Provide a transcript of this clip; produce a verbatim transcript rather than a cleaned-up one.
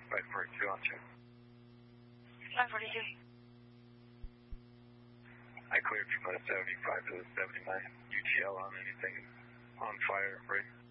five forty-two on check. five forty-two. I cleared from the seventy-five to the seventy-nine. U T L on anything on fire, right?